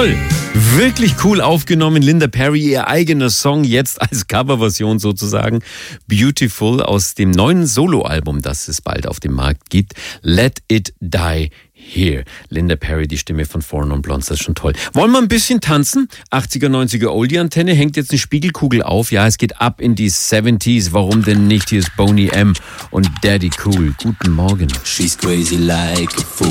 Toll! Wirklich cool aufgenommen. Linda Perry, ihr eigener Song, jetzt als Coverversion sozusagen. Beautiful aus dem neuen Soloalbum, das es bald auf dem Markt gibt. Let It Die Here. Linda Perry, die Stimme von Four Non Blondes, das ist schon toll. Wollen wir ein bisschen tanzen? 80er, 90er Oldie-Antenne, hängt jetzt eine Spiegelkugel auf. Ja, es geht ab in die 70s. Warum denn nicht? Hier ist Boney M. und Daddy Cool. Guten Morgen. She's crazy like a fool.